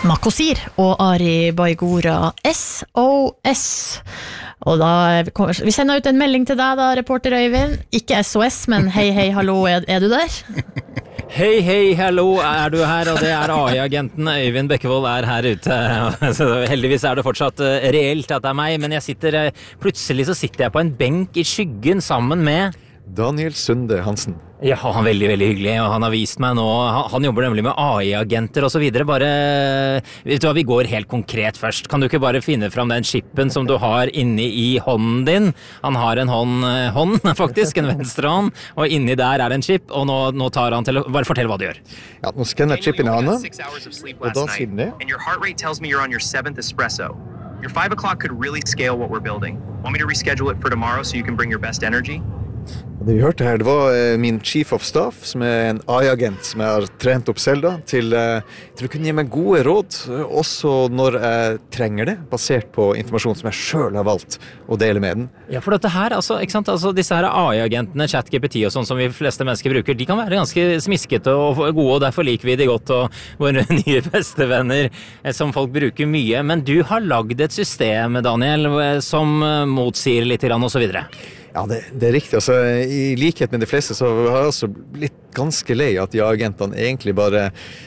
Makosir og Ari Baigora SOS. Og da vi sender ut en melding til deg da, reporter Øyvind. Ikke SOS, men hei, hei, hallo, er du der? Hei, hei, hallo, er du her? Og det AI-agenten Øyvind Bekkevold her ute. Så heldigvis det fortsatt reelt at det meg, men plutselig så sitter jeg på en benk i skyggen sammen med Daniel Sunde Hansen. Ja, han veldig, veldig hyggelig, og han har vist meg nå, han jobber nemlig med AI-agenter og så videre, vet du hva, vi går helt konkret først. Kan du ikke bare finne fram den chippen som du har inni i hånden din? Han har en hånd faktisk, en venstre hånd, og inni der en chip, og nå tar han til, bare fortell hva du gjør. Ja, nå skanner jeg chippen i hånden, og da sier den det. And your heart rate tells me you're on your 7th espresso. Your 5 o'clock could really scale what we're building. Want me to reschedule it for tomorrow so you can bring your best energy? Det vi hørte her, det var min chief of staff, som en AI-agent som jeg har trent opp selv da, til å kunne gi meg gode råd, også når jeg trenger det, basert på informasjon som jeg selv har valgt å dele med den. Ja, for dette her, ikke sant? Disse her AI-agentene, ChatGPT og sånn som vi fleste mennesker bruker, de kan være ganske smiskete og gode, og derfor liker vi de godt, og våre nye bestevenner som folk bruker mye. Men du har lagd et system, Daniel, som motsier litt grann og så videre. Ja, det riktig. Altså, i likhet med de fleste så har jeg også blitt ganske lei at de agentene egentlig bare,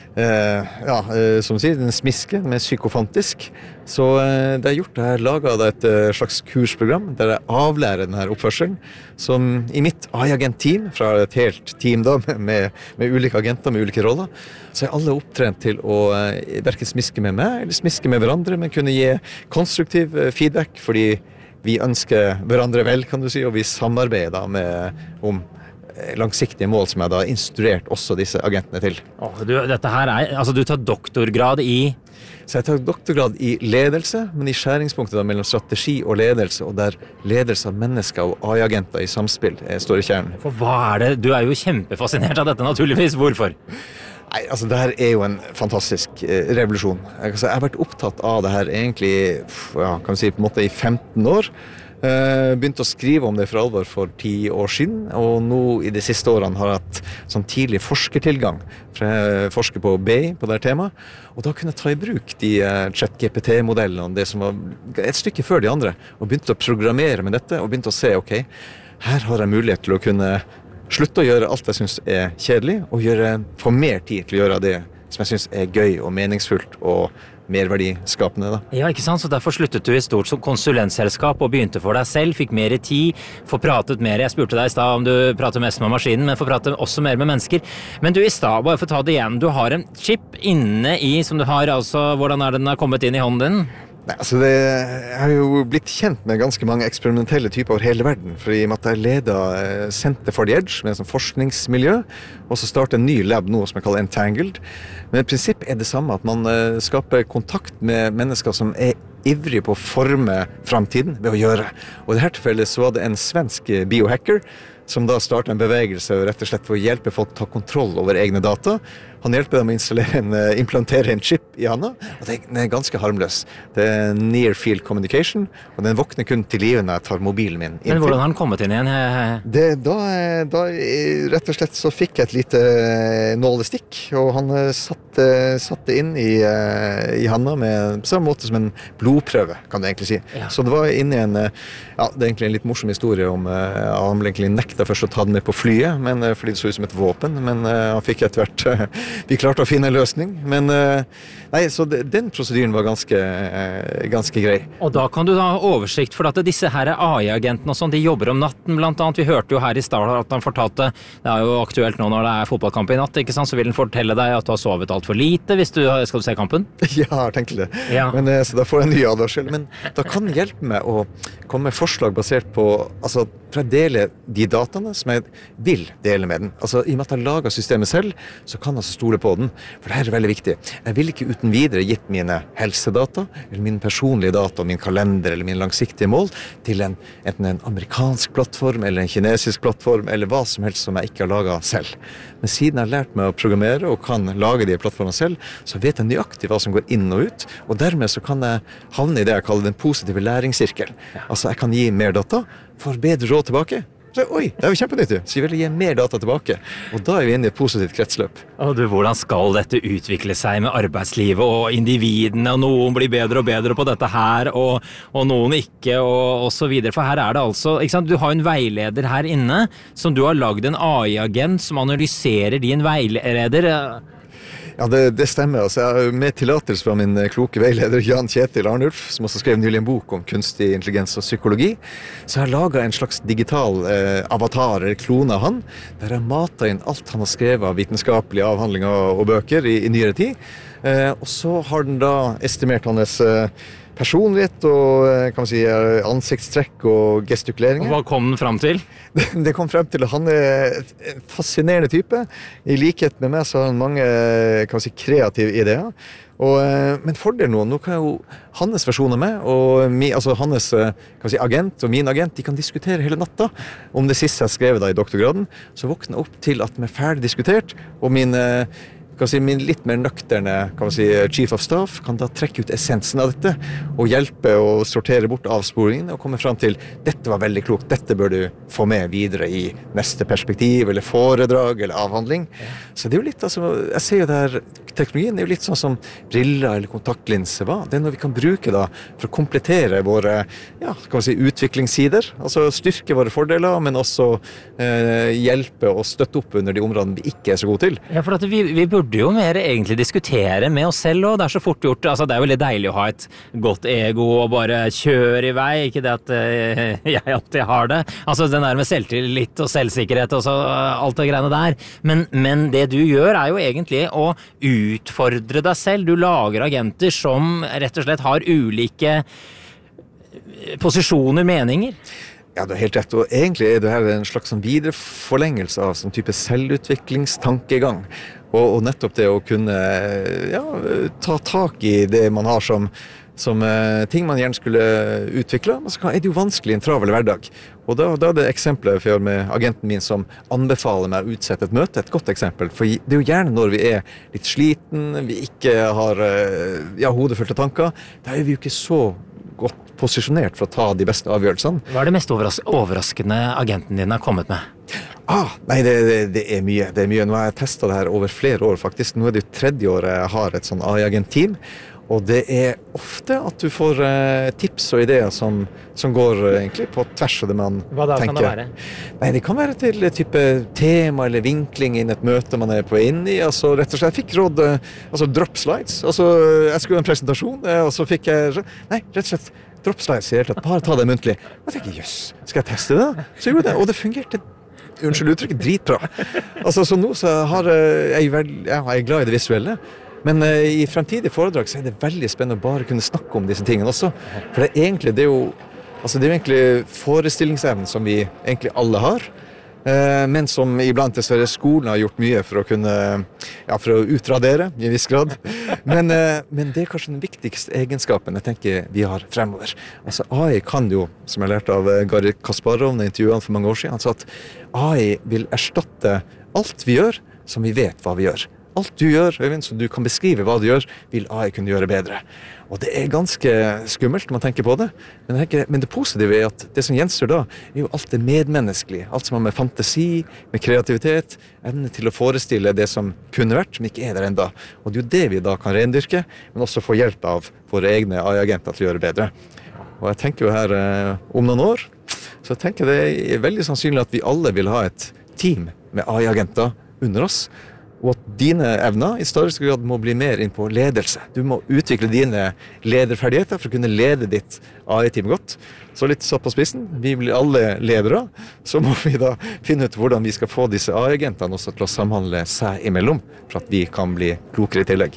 som sier, den smiske, men psykofantisk. Så det jeg har gjort, jeg har laget et slags kursprogram der jeg avlærer denne oppførselen, som i mitt AI-agent-team, fra et helt team da, med ulike agenter med ulike roller, så er alle opptrent til å hverken smiske med meg eller smiske med hverandre, men kunne gi konstruktiv feedback, fordi vi ønsker hverandre vel, kan du si, og vi samarbeider om langsiktige mål som jeg da har instruert også disse agentene til. Dette her du tar doktorgrad i? Så jeg tar doktorgrad i ledelse, men i skjæringspunktet da mellom strategi og ledelse, og der ledelse av mennesker og AI-agenter i samspill står i kjernen. For hva det? Du jo kjempefascinert av dette naturligvis. Hvorfor? Nei, altså det her jo en fantastisk revolusjon. Jeg har vært opptatt av det her egentlig, kan vi si, på en måte i 15 år. Begynte å skrive om det for alvor for 10 år siden, og nå i de siste årene har jeg hatt sånn tidlig forskertilgang, for jeg forsker på BI på det temaet, og da kunne jeg ta i bruk de ChatGPT-modellene, det som var et stykke før de andre, og begynte å programmere med dette, og begynte å se, ok, her har jeg mulighet til å kunne slutte å gjøre alt jeg synes kjedelig, og få mer tid til å gjøre det som jeg synes gøy og meningsfullt og merverdiskapende da. Ja, ikke sant? Så derfor sluttet du i stort som konsulentselskap og begynte for deg selv, fikk mer tid, får pratet mer. Jeg spurte deg i sted om du prater mest med maskinen, men får prate også mer med mennesker. Men du i sted, bare for å ta det igjen, du har en chip inne i, som du har, hvordan den har kommet inn i hånden din? Nei, altså jeg har jo blitt kjent med ganske mange eksperimentelle typer over hele verden, for i og med at jeg leder Center for the Edge, med en forskningsmiljø, og så starter en ny lab nå som jeg kaller Entangled. Men i prinsipp det samme, at man skaper kontakt med mennesker som ivrige på å forme fremtiden ved å gjøre. Og i dette tilfellet så var det en svensk biohacker, som da startet en bevegelse rett og slett for å hjelpe folk å ta kontroll over egne data. Han hjelper dem å implantere en chip i handa, og den ganske harmløs. Det near field communication, og den våkner kun til livet når jeg tar mobilen min inn. Men hvordan har den kommet inn igjen? Da rett og slett så fikk jeg et lite nålestikk, og han satte inn i handa på samme måte som en blodprøve, kan du egentlig si. Ja. Så det var inne i det er egentlig en litt morsom historie om han egentlig nekta først å ta den med på flyet, men fordi det så ut som et våpen, men han fikk etter hvert vi klarte å finne en løsning, men så den prosedyren var ganske grei. Og da kan du da ha oversikt, for at disse her AI-agentene og sånn, de jobber om natten blant annet. Vi hørte jo her i start at han fortalte, det jo aktuelt nå når det fotballkamp i natt, ikke sant? Så vil den fortelle deg at du har sovet alt for lite hvis skal du se kampen? Ja, jeg har tenkt det. Ja. Men, så da får jeg en ny advarsel. Men da kan det hjelpe meg å komme med forslag basert på, for jeg deler de dataene som jeg vil dele med den. I og med at jeg lager systemet selv, så kan jeg stole på den. For det her veldig viktig. Jeg vil ikke uten videre gitt mine helsedata, eller mine personlige data, min kalender, eller mine langsiktige mål, til enten en amerikansk plattform, eller en kinesisk plattform, eller hva som helst som jeg ikke har laget selv. Men siden jeg har lært meg å programmere, og kan lage de plattformene selv, så vet jeg nøyaktig hva som går inn og ut, og dermed så kan jeg havne i det jeg kaller den positive læringssirkel. Jeg kan gi mer data, får bedre råd tilbake, Så, oi, det jo kjempenyttig, så jeg vil gi mer data tilbake. Og da vi inne i et positivt kretsløp. Og du, hvordan skal dette utvikle seg med arbeidslivet og individene, og noen blir bedre og bedre på dette her, og noen ikke, og så videre. For her det altså, ikke sant, du har en veileder her inne, som du har laget en AI-agent som analyserer din veileder. Ja, det stemmer. Altså, med tillatelse fra min kloke veileder Jan Kjetil Arnulf, som også skrev nylig en bok om kunstig intelligens og psykologi, så har jeg laget en slags digital avatar, eller klone av han, der jeg matet inn alt han har skrevet av vitenskapelige avhandlinger og bøker i nyere tid. Og så har den da estimert hans personlighet og kan man si, ansiktstrekk og gestikuleringer. Hva kom den fram til? Det kom frem til at han en fascinerende type. I likhet med meg så har han mange kan man si, kreative ideer. Men fordelen nå kan jo hans versjon av meg, og altså hans kan si, agent og min agent, de kan diskutere hele natta om det siste jeg skrev da i doktorgraden. Så våkner jeg opp til at vi ferdig diskutert, og min litt mer nøkterne chief of staff kan da trekke ut essensen av dette og hjelpe å sortere bort avsporingene og komme frem til dette var veldig klokt, dette bør du få med videre i neste perspektiv eller foredrag eller avhandling. Så det jo litt, jeg ser jo der teknologien jo litt sånn som briller eller kontaktlinser var. Det noe vi kan bruke da for å komplettere våre utviklingssider, altså styrke våre fordeler, men også hjelpe og støtte opp under de områdene vi ikke så gode til. Ja, for at vi burde jo mer egentlig diskutere med oss selv, og det så fort gjort, altså det jo veldig deilig å ha et godt ego og bare kjøre i vei, ikke det at jeg alltid har det, altså den der med selvtillit og selvsikkerhet og så alt det greiene der, men det du gjør jo egentlig å utfordre deg selv, du lager agenter som rett og slett har ulike posisjoner, meninger. Ja, du har helt rett, og egentlig det her en slags videreforlengelse av sånn type selvutviklingstankegang. Og nettopp det å kunne ta tak i det man har som ting man gjerne skulle utvikle, men så det jo vanskelig i en travel hverdag. Og da det eksempelet jeg gjør med agenten min som anbefaler meg å utsette et møte, et godt eksempel. For det jo gjerne når vi litt sliten, vi ikke har hodefullte tanker, da vi jo ikke så godt posisjonert for å ta de beste avgjørelsene. Hva det mest overraskende agenten din har kommet med? Nei, det mye. Det mye. Nå har jeg testet det her over flere år faktisk. Nå det jo 3. året jeg har et sånn AI-agent-team. Og det ofte at du får tips og ideer som går egentlig på tvers av det man tenker. Hva da kan det være? Nei, det kan være til type tema eller vinkling inn et møte man på inn i. Altså rett og slett, jeg fikk råd, drop slides. Altså, jeg skulle ha en presentasjon, og så fikk jeg, rett og slett, drop slides i hele tatt, bare ta det muntlig. Og jeg tenker, skal jeg teste det? Så gjorde jeg det, og det fungerte, unnskyld uttrykket, dritbra. Altså, så nå så har jeg glad i det visuelle, men i fremtidige foredrag så det veldig spennende å bare kunne snakke om disse tingene også. For det er jo egentlig forestillingsevnen som vi egentlig alle har, men som iblant dessverre skolen har gjort mye for å kunne, for å utradere i en viss grad. Men det kanskje den viktigste egenskapen jeg tenker vi har fremover. Altså AI kan jo, som jeg lærte av Garri Kasparov når jeg intervjuet han for mange år siden, han sa at AI vil erstatte alt vi gjør som vi vet hva vi gjør. Alt du gjør, Øyvind, så du kan beskrive hva du gjør, vil AI kunne gjøre bedre. Og det ganske skummelt når man tenker på det. Men det positive at det som gjenstår da, jo alt det medmenneskelige. Alt som har med fantasi, med kreativitet, evne til å forestille det som kunne vært, som ikke der enda. Og det jo det vi da kan rendyrke, men også få hjelp av våre egne AI-agenter til å gjøre bedre. Og jeg tenker jo her om noen år, så jeg tenker det veldig sannsynlig at vi alle vil ha et team med AI-agenter under oss, og at dine evner i større grad må bli mer inn på ledelse. Du må utvikle dine lederferdigheter for å kunne lede ditt AI-team godt. Så litt satt på spissen, vi blir alle ledere, så må vi da finne ut hvordan vi skal få disse AI-agentene også til å samhandle seg imellom, for at vi kan bli klokere i tillegg.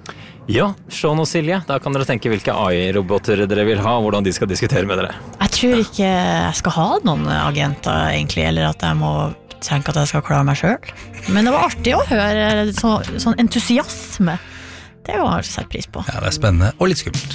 Ja, Sean og Silje, da kan dere tenke hvilke AI-roboter dere vil ha, og hvordan de skal diskutere med dere. Jeg tror ikke jeg skal ha noen agenter egentlig, eller at jeg må tenke at jeg skal klare meg selv. Men det var artig å høre sånn entusiasme. Det har jeg sett pris på. Ja, det spennende og litt skummelt.